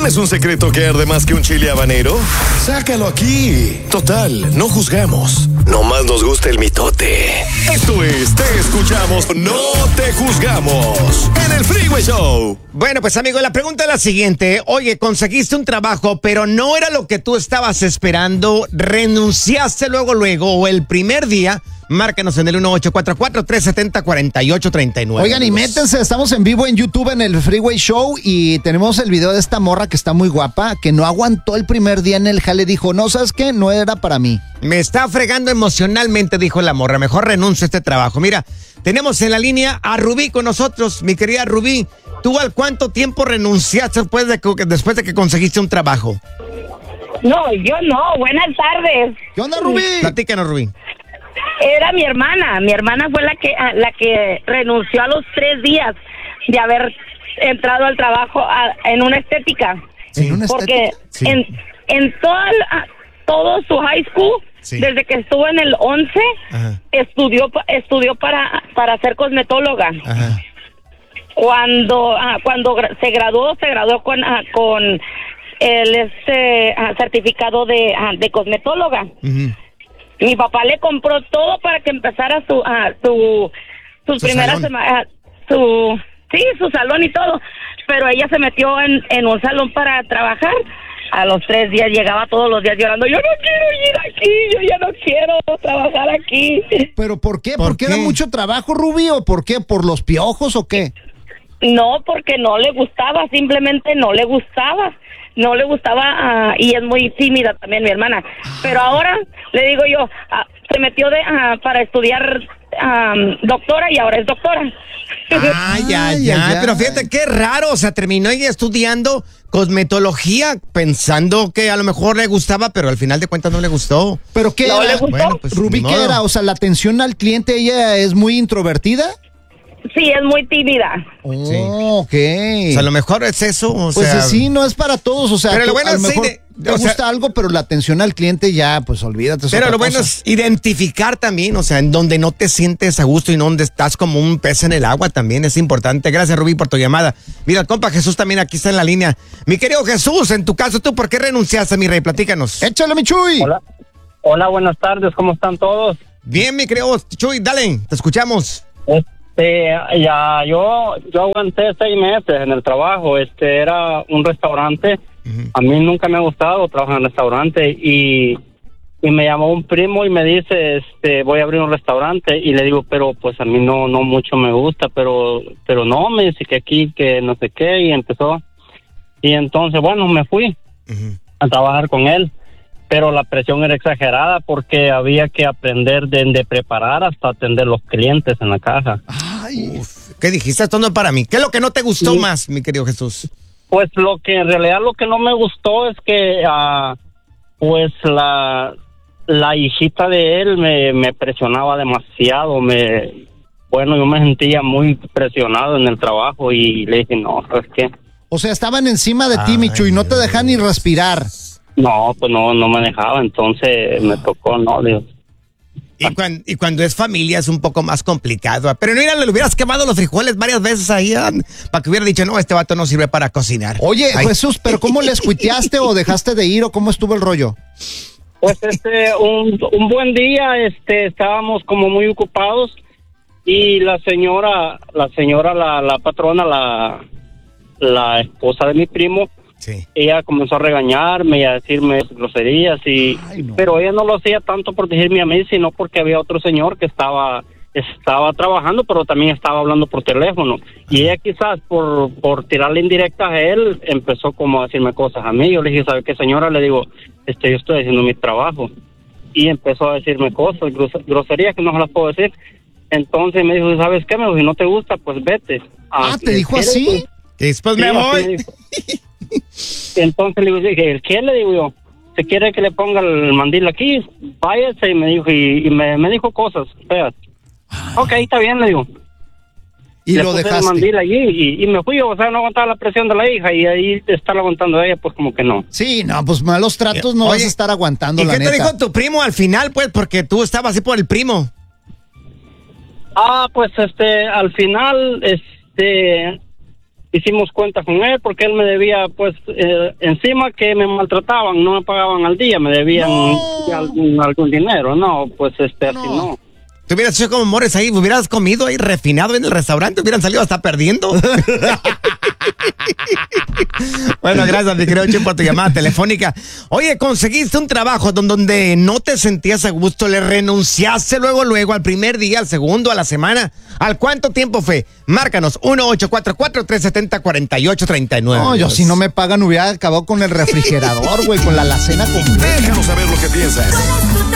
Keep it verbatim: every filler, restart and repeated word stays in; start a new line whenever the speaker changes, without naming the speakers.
¿Tienes un secreto que arde más que un chile habanero? Sácalo aquí. Total, no juzgamos. Nomás nos gusta el mitote. Esto es Te Escuchamos, No Te Juzgamos. En el Freeway Show.
Bueno, pues amigo, la pregunta es la siguiente. Oye, conseguiste un trabajo, pero no era lo que tú estabas esperando. ¿Renunciaste luego, luego o el primer día? Márcanos en el uno ocho cuatro cuatro, tres siete cero, cuatro ocho tres nueve.
Oigan, y métanse, estamos en vivo en YouTube en el Freeway Show y tenemos el video de esta morra que está muy guapa, que no aguantó el primer día en el jale, dijo, no, ¿sabes qué? No era para mí.
Me está fregando emocionalmente, dijo la morra, mejor renuncio a este trabajo. Mira, tenemos en la línea a Rubí con nosotros, mi querida Rubí. ¿Tú al cuánto tiempo renunciaste después de que, después de que conseguiste un trabajo?
No, yo no, buenas tardes.
¿Qué onda, Rubí?
Platícanos, Rubí.
Era mi hermana, mi hermana fue la que la que renunció a los tres días de haber entrado al trabajo a, en una estética.
¿En una
Porque
estética?
Sí.
en, en todo, el- todo su high school,
Sí.
desde que estuvo en el once,
Ajá.
estudió pa- estudió para para ser cosmetóloga.
Ajá.
Cuando ah, cuando gra- se graduó, se graduó con ah, con el este ah, certificado de ah, de cosmetóloga.
Uh-huh.
Mi papá le compró todo para que empezara su ah, su sus
Su
primeras
salón.
sema- ah, su sí su salón y todo, pero ella se metió en, en un salón para trabajar. A los tres días llegaba todos los días llorando, yo no quiero ir aquí, yo ya no quiero trabajar aquí.
¿Pero por qué? ¿Por,
¿Por
qué
qué?
era mucho trabajo, Rubí? ¿O por qué? ¿Por los piojos o qué?
No, porque no le gustaba, simplemente no le gustaba, no le gustaba, ah, y es muy tímida también mi hermana. Pero ahora, le digo yo, ah, se metió de ah, para estudiar ah, doctora y ahora es doctora.
Ah, ya,
Ay,
ya,
ay,
pero
ay.
fíjate qué raro, o sea, terminó ella estudiando cosmetología pensando que a lo mejor le gustaba, pero al final de cuentas no le gustó.
¿Pero qué
No
era?
le gustó.
Bueno, pues,
Rubí,
ni
¿qué
modo.
era? O sea, la atención al cliente, ella es muy introvertida.
Sí, es muy tímida.
Oh,
Sí.
ok.
O sea, a lo mejor es eso, o
Pues
sea...
sí, no es para todos, o sea,
Pero lo
tú-
bueno
a lo
es
mejor
de-
te
o sea-
gusta algo, pero la atención al cliente ya, pues olvídate. es
Pero
otra
lo bueno
cosa.
es identificar también, o sea, en donde no te sientes a gusto y donde estás como un pez en el agua también es importante. Gracias, Rubí, por tu llamada. Mira, el compa Jesús también aquí está en la línea. Mi querido Jesús, en tu caso, ¿tú por qué renunciaste, mi rey? Platícanos.
Échale, mi Chuy.
Hola, hola, buenas tardes, ¿cómo están todos?
Bien, mi querido Chuy, dale, te escuchamos.
Este, ya, yo, yo aguanté seis meses en el trabajo, este, era un restaurante, a mí nunca me ha gustado trabajar en restaurante y, y me llamó un primo y me dice, este, voy a abrir un restaurante y le digo, pero pues a mí no, no mucho me gusta, pero, pero no, me dice que aquí, que no sé qué y empezó y entonces, bueno, me fui
Ujú.
a trabajar con él. Pero la presión era exagerada porque había que aprender de, de preparar hasta atender los clientes en la caja.
Ay,
Uf, ¿qué dijiste? Esto no es para mí. ¿Qué es lo que no te gustó
Sí.
más, mi querido Jesús?
Pues lo que en realidad lo que no me gustó es que ah, pues la la hijita de él me, me presionaba demasiado, me bueno, yo me sentía muy presionado en el trabajo y le dije, no, ¿sabes qué?
o sea, estaban encima de ti, mi
Ay,
Chuy, no te
Dios.
dejan ni respirar.
No, pues no, no me dejaba, entonces me tocó, no, digo.
Y, cuan- y cuando es familia es un poco más complicado. Pero mira, le hubieras quemado los frijoles varias veces ahí ah, para que hubiera dicho, no, este vato no sirve para cocinar.
Oye,
Ay.
Jesús, ¿pero cómo les cuiteaste o dejaste de ir o cómo estuvo el rollo?
Pues este, un, un buen día, este, estábamos como muy ocupados y la señora, la señora, la, la patrona, la, la esposa de mi primo,
Sí.
ella comenzó a regañarme y a decirme groserías y,
Ay, no.
pero ella no lo hacía tanto por decirme a mí, sino porque había otro señor que estaba, estaba trabajando, pero también estaba hablando por teléfono y ella quizás por, por tirarle indirectas a él, empezó como a decirme cosas a mí. Yo le dije, ¿sabe qué, señora? Le digo, este, yo estoy haciendo mi trabajo. Y empezó a decirme cosas, gros- groserías que no se las puedo decir. Entonces me dijo, ¿sabes qué? Me dijo, si no te gusta, pues vete.
Ah, ¿te
¿el
dijo
qué?
así?
Le digo,
Y después
sí,
me
así
voy.
me dijo. Entonces le digo, dije, ¿el qué? Le digo yo, ¿se quiere que le ponga el mandil aquí? Váyase, y me dijo, y, y me, me dijo cosas feas. Ok, está bien, le digo.
Y
le
lo
puse el
dejaste.
mandil allí y, y me fui, o sea, no aguantaba la presión de la hija y ahí estar aguantando a ella, pues como que no.
Sí, no, pues malos tratos no
Oye,
vas a estar aguantando,
¿Y
la
qué
neta.
te dijo tu primo al final, pues? Porque tú estabas así por el primo.
Ah, pues este, al final, este, hicimos cuentas con él porque él me debía, pues, eh, encima que me maltrataban, no me pagaban al día, me debían
No.
algún, algún dinero. No, pues, este,
No.
así no.
Te hubieras hecho como Mores ahí, hubieras comido ahí refinado en el restaurante, hubieran salido hasta perdiendo. Bueno, gracias, mi querido Che, por tu llamada telefónica. Oye, conseguiste un trabajo don- donde no te sentías a gusto, le renunciaste luego, luego, al primer día, al segundo, a la semana. ¿Al cuánto tiempo fue? Márcanos, uno ocho cuatro cuatro, tres siete cero, cuatro ocho tres nueve.
No, yo si no me pagan hubiera acabado con el refrigerador, güey, con la alacena completa.
Déjanos saber lo que piensas.